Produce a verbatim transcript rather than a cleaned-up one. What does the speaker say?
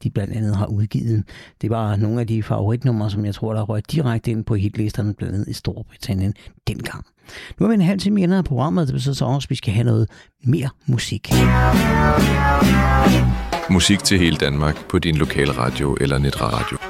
de blandt andet har udgivet. Det var nogle af de favoritnumre, som jeg tror, der røg direkte ind på hitlisterne, blandt andet i Storbritannien dengang. Nu er vi en halv time igen af programmet, det betyder så også, at vi skal have noget mere musik. Musik til hele Danmark på din lokale radio eller netradio.